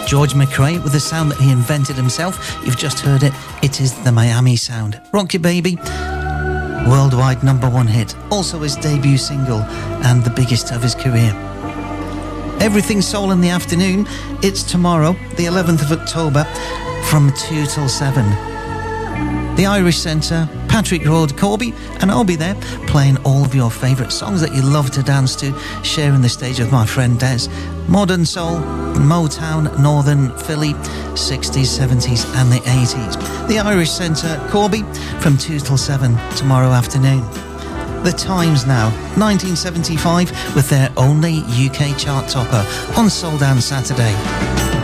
George McRae with a sound that he invented himself. You've just heard it. It is the Miami sound. Rock Your Baby, worldwide #1 hit. Also his debut single and the biggest of his career. Everything Soul in the afternoon. It's tomorrow, the 11th of October, from 2 till 7. The Irish Centre, Patrick Road, Corby, and I'll be there playing all of your favourite songs that you love to dance to, sharing the stage with my friend Des. Modern soul, Motown, Northern Philly, 60s, 70s and the 80s. The Irish Centre, Corby, from 2 till 7 tomorrow afternoon. The Times now, 1975, with their only UK chart topper on Soul Dance Saturday.